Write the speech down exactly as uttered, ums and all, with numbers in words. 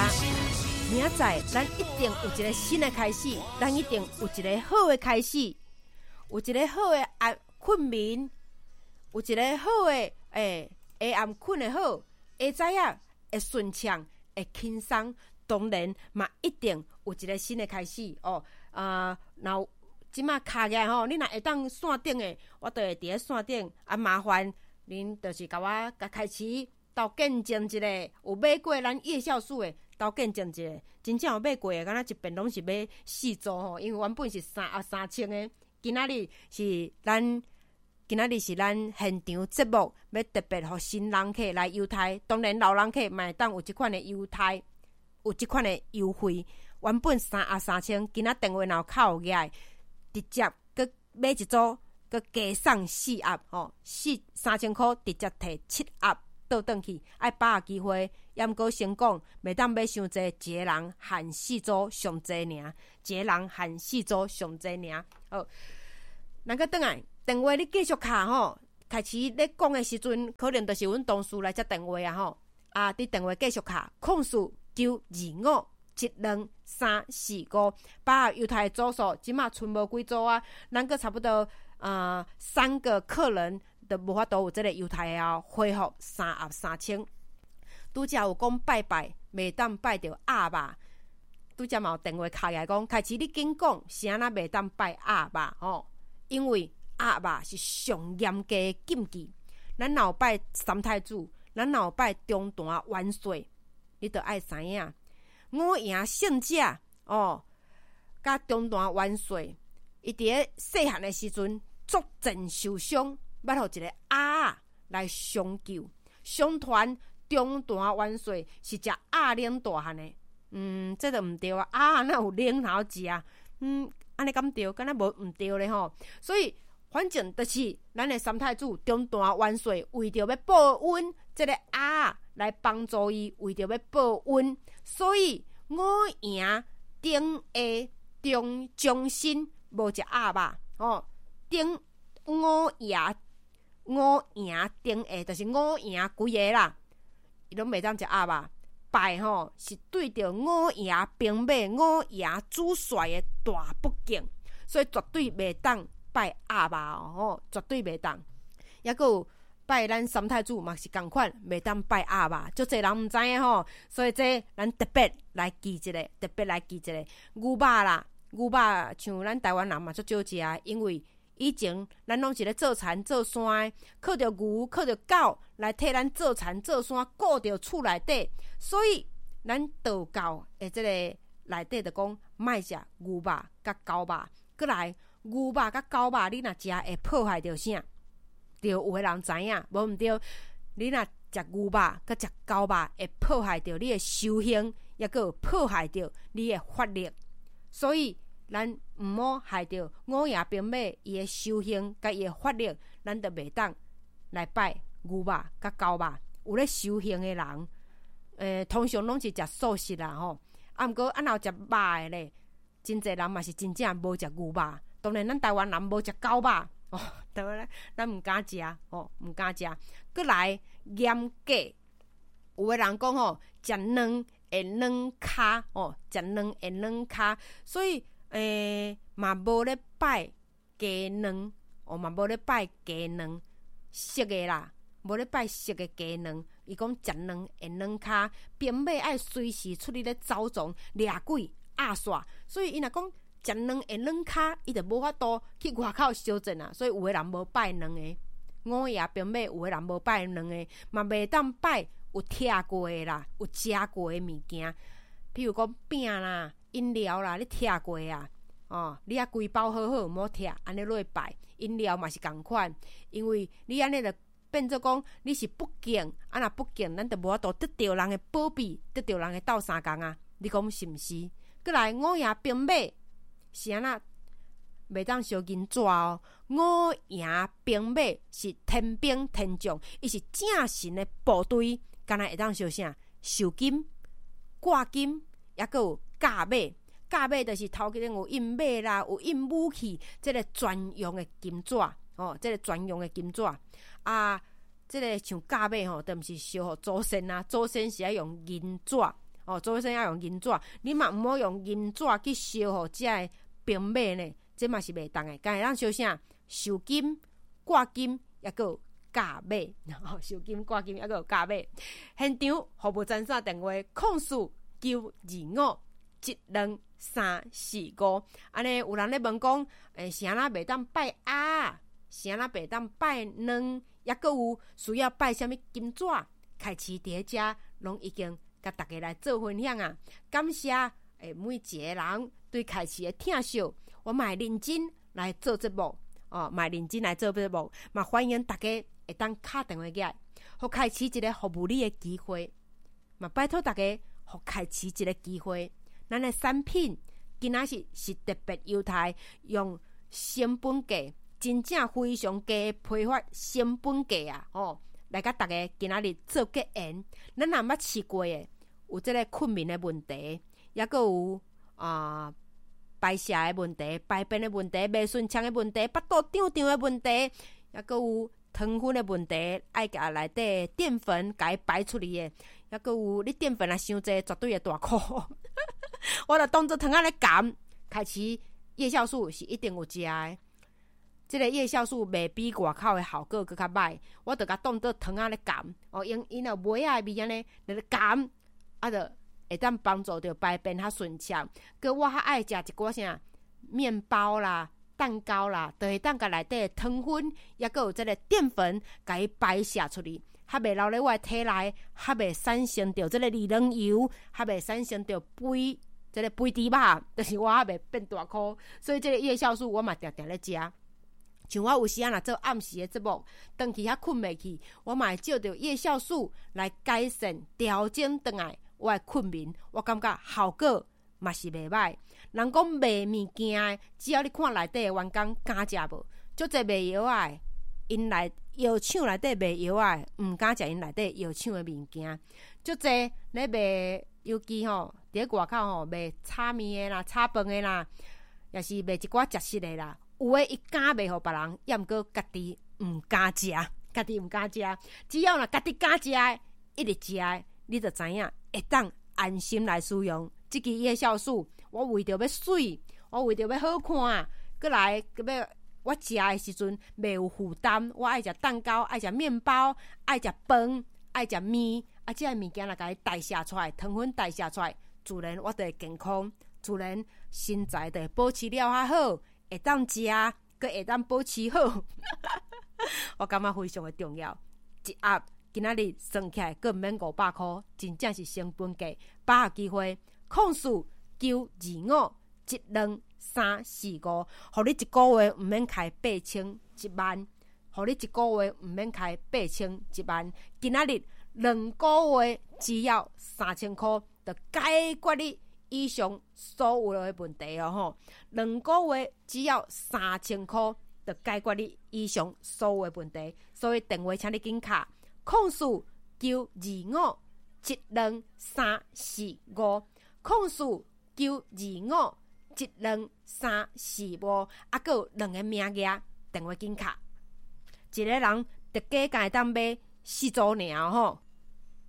明仔咱一定有一个新的开始，咱一定有一个好的开始，有一个好的啊困眠，有一个好的诶下暗困的好，下早仔会顺畅，会轻松。当然嘛，一定有一个新的开始哦。啊，然后即马卡起来吼，你若会当线顶的，我就会伫咧线顶啊。麻烦恁就是甲我甲开始斗见证一个，有买过咱夜校数的斗见证一个，真正有买过的，敢若一遍拢是买四组吼，因为原本是三啊三千的，今仔日是咱今仔日是咱现场节目，要特别互新人客来优待，当然老人客嘛会当有即款的优待。有即款的优惠，原本三啊三千，今仔电话若靠起来，直接佮买一组，佮加送四盒吼，四三千块直接摕七盒倒转去，爱把握机会。抑毋过先讲，袂当买伤济，一个人限四组上济尔，一个人限四组上济尔。好，咱佮转来电话，你继续卡吼，开始咧讲的时阵，可能就是阮同事来接电话啊吼，啊，伫电话继续卡，控诉。九二五七两三四五，把犹太组数，即马剩无几组啊，咱个差不多呃三个客人都无法度有即个犹太啊恢复三盒三千。拄则有讲拜拜，袂当拜着鸭肉。拄则嘛有电话敲来讲，开始你紧讲，是安那袂当拜鸭肉吼？因为鸭肉是上严格的禁忌。咱若有拜三太子，咱若有拜中坛元帅。你著爱知影，五营圣者哦，甲中坛元帅，伊伫咧细汉的时阵作战受伤，捌互一个鸭来相救。相传中坛元帅是食鸭奶大汉的，嗯，这都毋对啊，鸭哪有奶头食啊？嗯，安尼敢对？敢若无毋对咧吼。所以反正就是咱的三太子中坛元帅为着要报恩，这个鸭。来帮助伊，为着要保温，所以五营顶下中中心无食鸭肉哦。顶五营五营顶下就是五营几个啦，伊拢袂当食鸭肉。拜吼是对着五营兵马、五营主帅的大不敬，所以绝对袂当拜鸭肉哦，绝对袂当。抑佫有。拜咱三太子嘛是共款，袂当拜鸭肉，足侪人毋知影吼，所以这咱特别来记一个，特别来记一个牛肉啦，牛肉像咱台湾人嘛足少食，因为以前咱拢是咧做田做山，靠着牛靠着狗来替咱做田做山，顾着厝内底，所以咱道教的这个内底就讲莫食牛肉甲狗肉，过来牛肉甲狗肉你若食会破坏着啥？对，有个人知影，无毋对。你若食牛肉、甲食狗肉，会破坏着你的修行，也佫破坏着你的法力。所以，咱毋好害着五营兵马伊的修行甲伊的法力，咱就袂当来拜牛肉甲狗肉。有咧修行的人，诶，通常拢是食素食啦吼。啊，毋过啊，若有食肉的咧，真侪人嘛是真正无食牛肉。当然，咱台湾人无食狗肉。哦，当然，咱毋敢食哦，毋敢食。过来严格，有个人讲吼，食卵会软骹哦，食卵会软骹，所以诶嘛无咧拜鸡卵，哦嘛无咧拜鸡卵，熟个啦，无咧拜熟个鸡卵。伊讲食卵会软骹，兵马爱随时出去咧走踪掠鬼压煞，所以伊若讲。食卵会软骹，伊就无法度去外口修正啊。所以有个人无拜卵个，五营兵马有个人无拜卵个，嘛袂当拜有拆过的啦，有食过的物件，譬如讲饼啦、饮料啦，你拆过啊，哦，你啊规包好好，毋好拆，安尼落去拜。饮料嘛是共款，因为你安尼就变做讲你是不敬，啊若不敬，咱就无法度得到人的保庇，得到人的斗相共啊。你讲是毋是？过来五营兵马。是安那袂当烧银纸哦。五营兵马是天兵天将，伊是正神的部队，敢若会当烧啥？烧金、挂金，也佫有甲马。甲马就是头壳顶有印马啦，有印武器，即个专用的金纸哦，即个专用的金纸啊，即个像甲马吼，都毋是烧互祖先啊，祖先是爱用银纸哦，做卫生要用银纸，你嘛毋好用银纸去烧互遮个兵马呢，这嘛是袂当的。敢会咱烧啥？收金、挂金，抑个有假马，收金、挂金，抑个有假马。现场服务专线电话：空四九二五一两三四五。安尼有人咧问讲，诶，是安那袂当拜鸭？是安那袂当拜卵？抑个有需要拜啥物金纸？开市伫遮拢已经甲大家来做分享啊！感谢诶每一个人对开市的疼惜，我嘛会认真来做节目哦，嘛认真来做节目，嘛欢迎大家会当敲电话过来，互开市一个服务你的机会，嘛拜托大家互开市一个机会。咱的产品今仔日是特别优待，用成本价，真正非常低的批发成本价啊！哦，来甲大家今仔日做结缘。咱若捌试过的，有即个困眠的问题，抑个有啊、呃、排泄的问题、排便的问题、袂顺畅的问题、腹肚胀胀的问题，抑个有糖分的问题，爱甲内底淀粉甲伊排出去的，抑个有你淀粉啊伤济，绝对会大哭。我著当做糖仔咧含，开始夜酵素是一定有食的。即个夜酵素袂比外口的效果更较歹，我著甲当做糖仔咧含，哦，用因有梅仔的味安尼咧含，啊，著会当帮助着排便较顺畅。佮我较爱食一寡啥面包啦、蛋糕啦，著会当甲内底的糖分，抑佮有即个淀粉，甲伊排泄出去。还袂留咧我体内，还袂产生着即个二郎油，还袂产生着肥，即个肥猪肉，就是我还袂变大箍。所以即个夜酵素我嘛定定咧食。像我有时啊，若做暗时的节目，长期遐困袂去，我嘛会照着夜酵素来改善、调整转来我的困眠。我感觉效果嘛是袂歹。人讲卖物件的，只要你看内底的员工敢食无，足侪卖药仔的，因内药厂内底卖药仔的，毋敢食因内底药厂的物件。足侪咧卖，尤其吼伫外口吼卖炒面的啦、炒饭的啦，也是卖一寡食食的啦。有诶，伊敢卖互别人，抑毋过家己毋敢食，家己毋敢食。只要若家己敢食的，一直食的，你就知影会当安心来使用。即支夜酵素，我为着要水，我为着要好看，过来要我食的时阵袂有负担。我爱食蛋糕，爱食面包，爱食饭，爱食面，啊，即个物件若甲伊代谢出来，糖分代谢出来，自然我就会健康，自然身材就会保持了较好。会当食，佮会当保持好，我感觉非常的重要。一盒今仔日算起来，佮毋免五百箍，真正是成本价。把握机会，控诉九二五一两三四五，互你一个月毋免开八千一万，互你一个月毋免开八千一万。今仔日两个月只要三千箍，就解决你以上所有的问题哦吼，两个月只要三千块，就解决你以上所有的问题。所以电话请你紧卡，控诉九二五一两三四五，控诉九二五一两三四五，啊，还有两个名额，电话紧卡。一个人特价敢会当买四组尔吼，